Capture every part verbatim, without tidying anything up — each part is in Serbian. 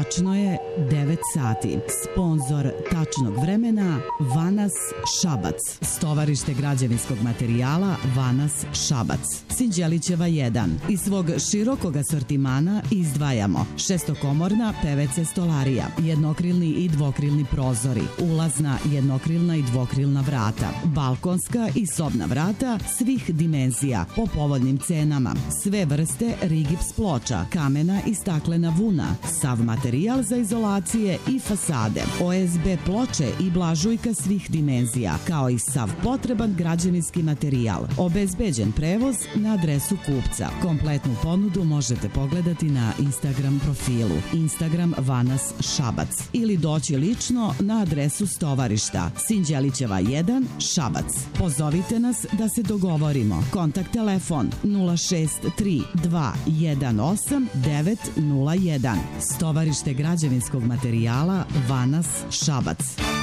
Tačno je devet sati. Sponzor tačnog vremena Vanas Šabac. Stovarište građevinskog materijala Vanas Šabac. Sinđelićeva jedan. Iz svog širokog asortimana izdvajamo šestokomorna P V C stolarija, jednokrilni i dvokrilni prozori, ulazna jednokrilna i dvokrilna vrata, balkonska i sobna vrata svih dimenzija po povoljnim cenama, sve vrste rigips ploča, kamena i staklena vuna, sav materijal za izolacije i fasade, O S B ploče i blažujka svih dimenzija, kao i sav potreban građevinski materijal. Obezbeđen prevoz na adresu kupca. Kompletnu ponudu možete pogledati na Instagram profilu Instagram Vanas Šabac ili doći lično na adresu stovarišta Sinđelićeva jedan Šabac. Pozovite nas da se dogovorimo. Kontakt telefon nula šest tri dva jedan osam devet nula jedan. Stovarište građevinskog materijala Vanas Šabac.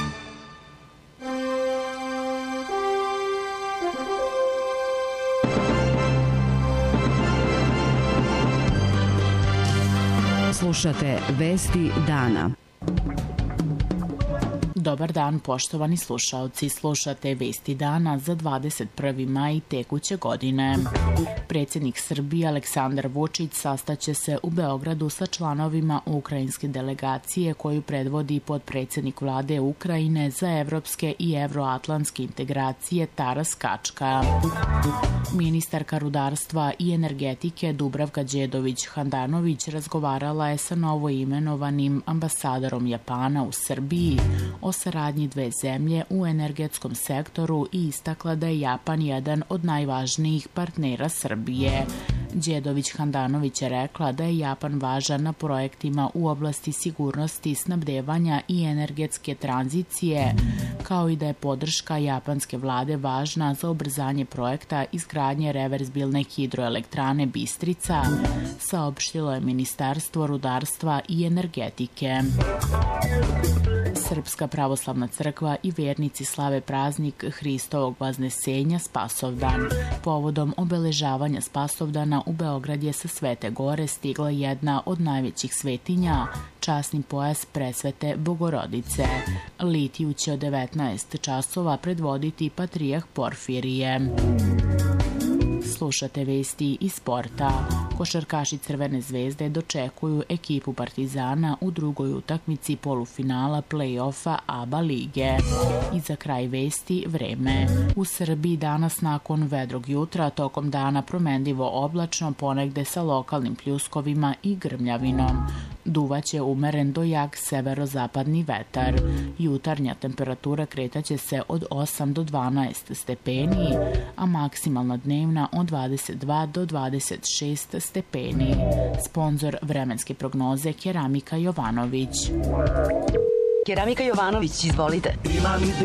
Slušate Vesti dana. Dobar dan, poštovani slušaoci. Slušate Vesti dana za dvadeset prvi maj tekuće godine. Predsjednik Srbije Aleksandar Vučić sastaće se u Beogradu sa članovima ukrajinske delegacije koju predvodi potpredsjednik vlade Ukrajine za evropske i evroatlantske integracije Taras Kačka. Ministarka rudarstva i energetike Dubravka Đedović-Handanović razgovarala je sa novoimenovanim ambasadorom Japana u Srbiji o saradnji dve zemlje u energetskom sektoru i istakla da je Japan jedan od najvažnijih partnera Srbije. Đedović-Handanović je rekla da je Japan važan na projektima u oblasti sigurnosti, snabdevanja i energetske tranzicije, kao i da je podrška japanske vlade važna za ubrzanje projekta izgradnje reverzibilne hidroelektrane Bistrica, saopštilo je Ministarstvo rudarstva i energetike. Srpska pravoslavna crkva i vernici slave praznik Hristovog Vaznesenja Spasovdan. Povodom obeležavanja Spasovdana u Beograd je sa Svete Gore stigla jedna od najvećih svetinja, časni pojas Presvete Bogorodice. Litiju će od devetnaest časova predvoditi patrijah Porfirije. Slušate vesti iz sporta. Košarkaši Crvene zvezde dočekuju ekipu Partizana u drugoj utakmici polufinala play-offa A B A lige. I za kraj vesti vreme. U Srbiji danas nakon vedrog jutra tokom dana promenljivo oblačno, ponegde sa lokalnim pljuskovima i grmljavinom. Duvaće umeren do jak severozapadni vetar. Jutarnja temperatura kretaće se od osam do dvanaest stepeni, a maksimalna dnevna od dvadeset dva do dvadeset šest stepeni. Sponzor vremenske prognoze Keramika Jovanović. Keramika Jovanović, izvolite.